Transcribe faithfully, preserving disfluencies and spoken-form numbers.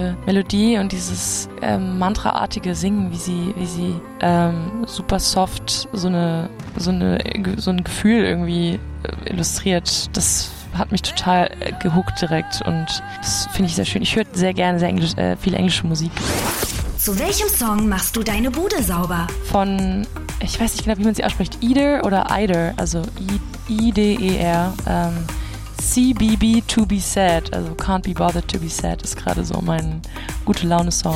diese Melodie und dieses ähm, Mantra-artige Singen, wie sie, wie sie ähm, super soft so eine, so eine, so ein Gefühl irgendwie äh, illustriert. Das hat mich total äh, gehuckt direkt und das finde ich sehr schön. Ich höre sehr gerne sehr Englisch, äh, viel englische Musik. Zu welchem Song machst du deine Bude sauber? Von, ich weiß nicht genau, wie man sie ausspricht, Eider oder Eider, also I D E R, ähm, C B B To Be Sad, also Can't Be Bothered To Be Sad ist gerade so mein gute Laune-Song.